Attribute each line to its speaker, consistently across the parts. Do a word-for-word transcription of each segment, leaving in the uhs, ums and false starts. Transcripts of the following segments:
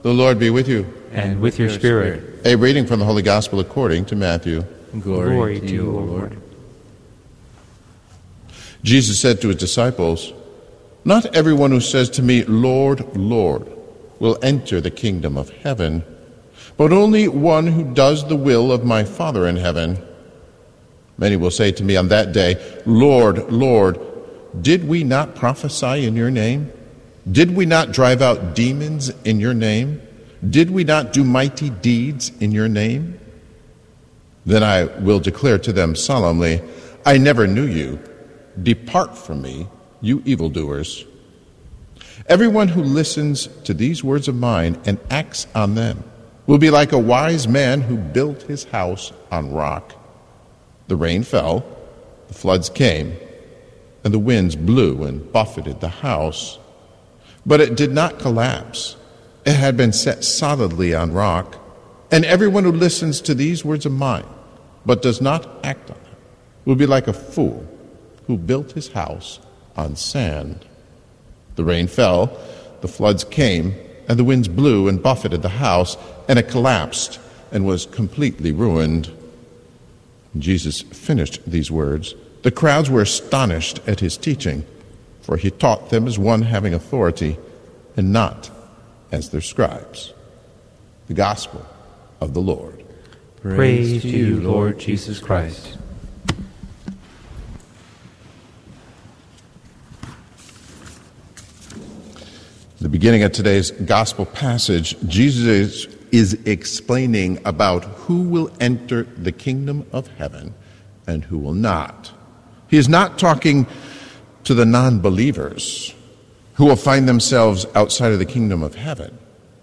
Speaker 1: The Lord be with you.
Speaker 2: And with your spirit.
Speaker 1: A reading from the Holy Gospel according to Matthew.
Speaker 2: Glory, Glory to you, O Lord.
Speaker 1: Jesus said to his disciples, "Not everyone who says to me, 'Lord, Lord,' will enter the kingdom of heaven, but only one who does the will of my Father in heaven. Many will say to me on that day, 'Lord, Lord, did we not prophesy in your name? Did we not drive out demons in your name? Did we not do mighty deeds in your name?' Then I will declare to them solemnly, 'I never knew you. Depart from me, you evildoers.' Everyone who listens to these words of mine and acts on them will be like a wise man who built his house on rock. The rain fell, the floods came, and the winds blew and buffeted the house. But it did not collapse. It had been set solidly on rock. And everyone who listens to these words of mine, but does not act on them, will be like a fool who built his house on sand. The rain fell, the floods came, and the winds blew and buffeted the house, and it collapsed and was completely ruined." When Jesus finished these words, the crowds were astonished at his teaching, for he taught them as one having authority and not as their scribes. The Gospel of the Lord.
Speaker 2: Praise, Praise to you, Lord Jesus Christ.
Speaker 1: The beginning of today's gospel passage, Jesus is, is explaining about who will enter the kingdom of heaven and who will not. He is not talking to the non-believers who will find themselves outside of the kingdom of heaven.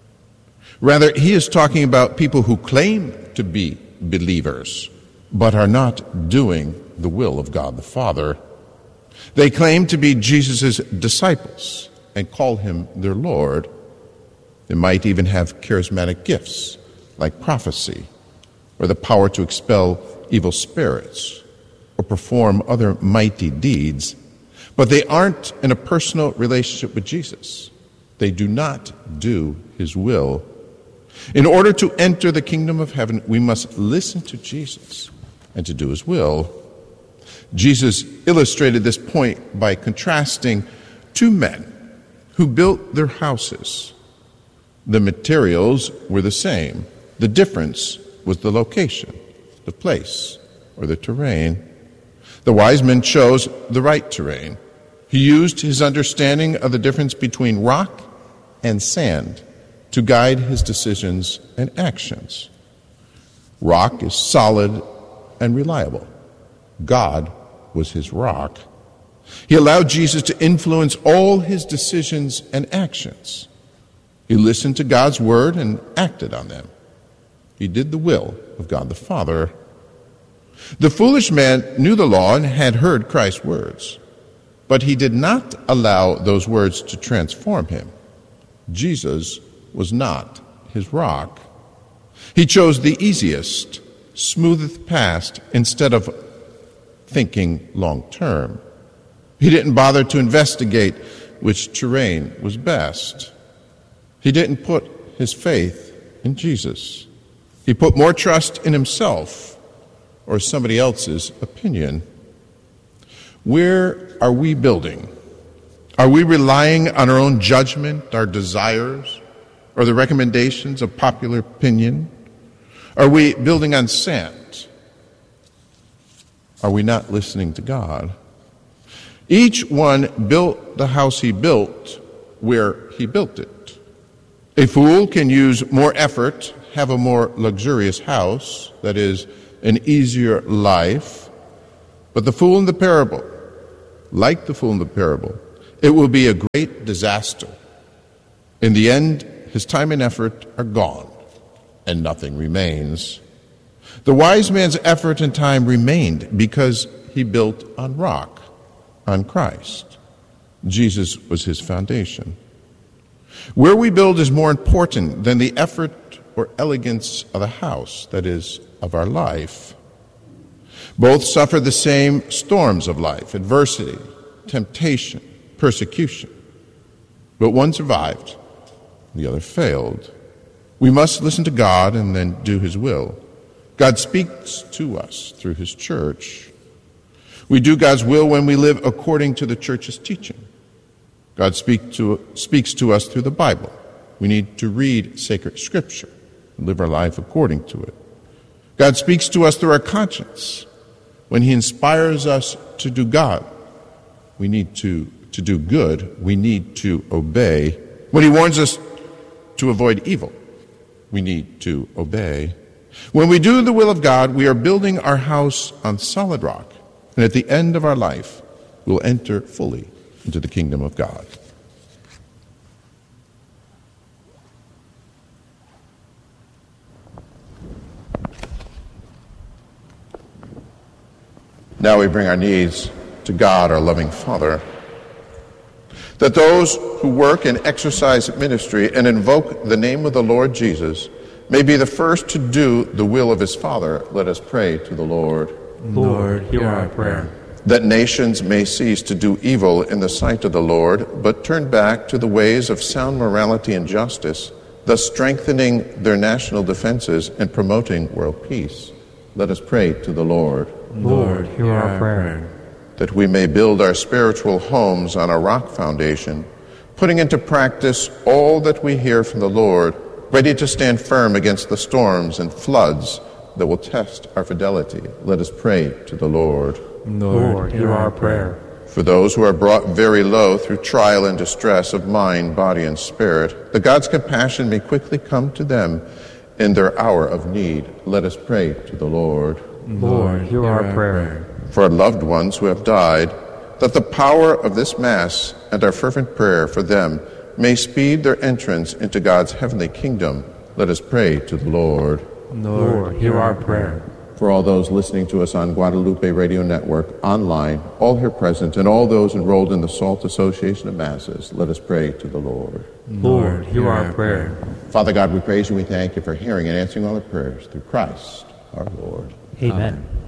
Speaker 1: Rather, he is talking about people who claim to be believers but are not doing the will of God the Father. They claim to be Jesus' disciples and call him their Lord. They might even have charismatic gifts like prophecy or the power to expel evil spirits or perform other mighty deeds, but they aren't in a personal relationship with Jesus. They do not do his will. In order to enter the kingdom of heaven, we must listen to Jesus and to do his will. Jesus illustrated this point by contrasting two men who built their houses. The materials were the same. The difference was the location, the place, or the terrain. The wise man chose the right terrain. He used his understanding of the difference between rock and sand to guide his decisions and actions. Rock is solid and reliable. God was his rock. He allowed Jesus to influence all his decisions and actions. He listened to God's word and acted on them. He did the will of God the Father. The foolish man knew the law and had heard Christ's words, but he did not allow those words to transform him. Jesus was not his rock. He chose the easiest, smoothest path instead of thinking long term. He didn't bother to investigate which terrain was best. He didn't put his faith in Jesus. He put more trust in himself or somebody else's opinion. Where are we building? Are we relying on our own judgment, our desires, or the recommendations of popular opinion? Are we building on sand? Are we not listening to God? Each one built the house he built where he built it. A fool can use more effort, have a more luxurious house, that is, an easier life. But the fool in the parable, like the fool in the parable, it will be a great disaster. In the end, his time and effort are gone, and nothing remains. The wise man's effort and time remained because he built on rock, on Christ. Jesus was his foundation. Where we build is more important than the effort or elegance of the house, that is, of our life. Both suffer the same storms of life, adversity, temptation, persecution. But one survived, the other failed. We must listen to God and then do his will. God speaks to us through his church. We do God's will when we live according to the church's teaching. God speak to, speaks to us through the Bible. We need to read sacred scripture and live our life according to it. God speaks to us through our conscience. When he inspires us to do God, we need to, to do good. We need to obey. When he warns us to avoid evil, we need to obey. When we do the will of God, we are building our house on solid rock. And at the end of our life, we'll enter fully into the kingdom of God. Now we bring our needs to God, our loving Father, that those who work and exercise ministry and invoke the name of the Lord Jesus may be the first to do the will of his Father. Let us pray to the Lord.
Speaker 2: Lord, hear our prayer.
Speaker 1: That nations may cease to do evil in the sight of the Lord, but turn back to the ways of sound morality and justice, thus strengthening their national defenses and promoting world peace. Let us pray to the Lord.
Speaker 2: Lord, hear our prayer.
Speaker 1: That we may build our spiritual homes on a rock foundation, putting into practice all that we hear from the Lord, ready to stand firm against the storms and floods that will test our fidelity. Let us pray to the Lord.
Speaker 2: Lord, hear our prayer.
Speaker 1: For those who are brought very low through trial and distress of mind, body, and spirit, that God's compassion may quickly come to them in their hour of need. Let us pray to the Lord.
Speaker 2: Lord, hear our prayer.
Speaker 1: For our loved ones who have died, that the power of this Mass and our fervent prayer for them may speed their entrance into God's heavenly kingdom. Let us pray to the Lord.
Speaker 2: Lord, hear our prayer.
Speaker 1: For all those listening to us on Guadalupe Radio Network, online, all here present, and all those enrolled in the SALT Association of Masses, let us pray to the Lord.
Speaker 2: Lord, hear our prayer.
Speaker 1: Father God, we praise you and we thank you for hearing and answering all our prayers through Christ our Lord.
Speaker 2: Amen.